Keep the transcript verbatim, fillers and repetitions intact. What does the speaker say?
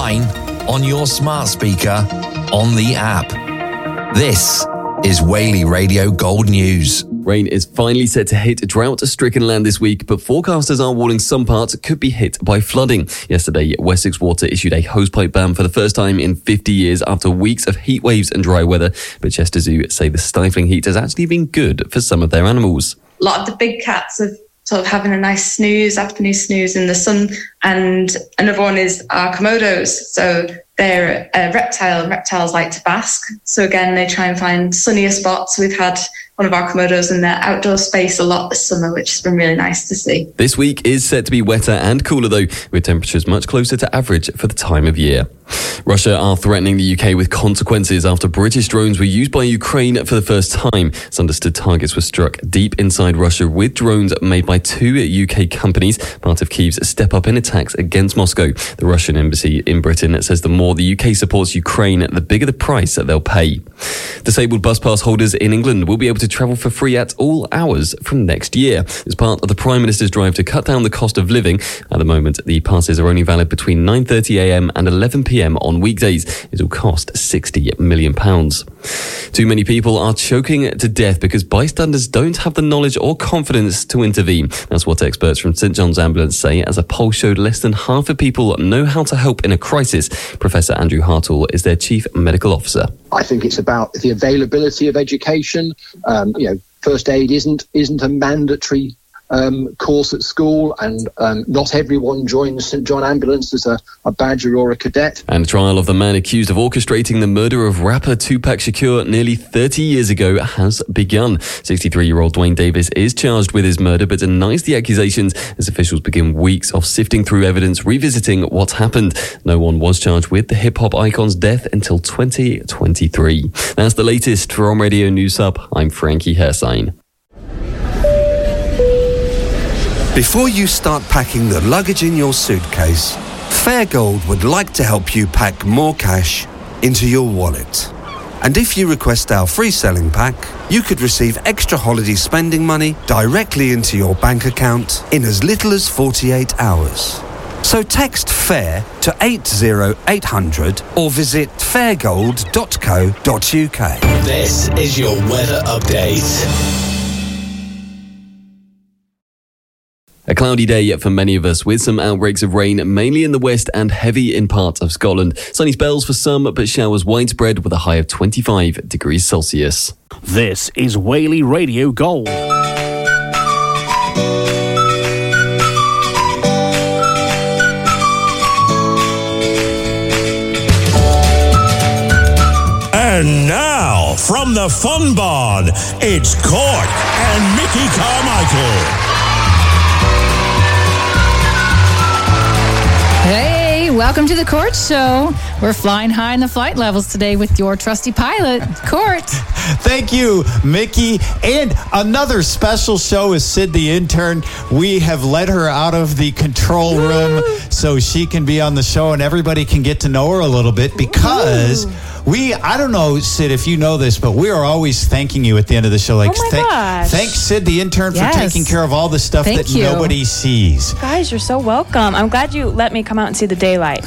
online, on your smart speaker, on the app. This is Whaley Radio Gold News. Rain is finally set to hit drought-stricken land this week, but forecasters are warning some parts could be hit by flooding. Yesterday, Wessex Water issued a hosepipe ban for the first time in fifty years after weeks of heat waves and dry weather. But Chester Zoo say the stifling heat has actually been good for some of their animals. A lot of the big cats are sort of having a nice snooze, afternoon snooze in the sun. And another one is our Komodos. So they're a reptile, and reptiles like to bask. So again, they try and find sunnier spots. We've had one of our Komodos in their outdoor space a lot this summer, which has been really nice to see. This week is set to be wetter and cooler though, with temperatures much closer to average for the time of year. Russia are threatening the U K with consequences after British drones were used by Ukraine for the first time. It's understood targets were struck deep inside Russia with drones made by two U K companies, part of Kyiv's step up in attacks against Moscow. The Russian embassy in Britain says the more the U K supports Ukraine, the bigger the price that they'll pay. Disabled bus pass holders in England will be able to travel for free at all hours from next year. As part of the Prime Minister's drive to cut down the cost of living, at the moment the passes are only valid between nine thirty a m and eleven p m on weekdays. It will cost sixty million pounds. Too many people are choking to death because bystanders don't have the knowledge or confidence to intervene. That's what experts from St John's Ambulance say, as a poll showed less than half of people know how to help in a crisis. Professor Andrew Hartle is their chief medical officer. I think it's about the availability of education. Um, you know, first aid isn't isn't a mandatory um, course at school, and um, not everyone joins St John Ambulance as a, a badger or a cadet. And the trial of the man accused of orchestrating the murder of rapper Tupac Shakur nearly thirty years ago has begun. sixty-three-year-old Dwayne Davis is charged with his murder but denies the accusations as officials begin weeks of sifting through evidence, revisiting what happened. No one was charged with the hip-hop icon's death until twenty twenty-three. That's the latest from Radio News Hub. I'm Frankie Hersign. Before you start packing the luggage in your suitcase, Fairgold would like to help you pack more cash into your wallet. And if you request our free selling pack, you could receive extra holiday spending money directly into your bank account in as little as forty-eight hours. So text FAIR to eight zero eight hundred or visit fairgold dot co dot u k. This is your weather update. A cloudy day for many of us, with some outbreaks of rain, mainly in the west and heavy in parts of Scotland. Sunny spells for some, but showers widespread with a high of twenty-five degrees Celsius. This is Whaley Radio Gold. And now, from the Fun Barn, it's Court and Mickey Carmichael. Hey, welcome to the Court Show. We're flying high in the flight levels today with your trusty pilot, Court. Thank you, Mickey. And another special show is Sid the intern. We have let her out of the control room so she can be on the show and everybody can get to know her a little bit, because Ooh. we, I don't know, Sid, if you know this, but we are always thanking you at the end of the show. Like, oh my th- gosh. Thanks, Sid the intern, yes. for taking care of all the stuff Thank that you. nobody sees. Guys, you're so welcome. I'm glad you let me come out and see the daylight.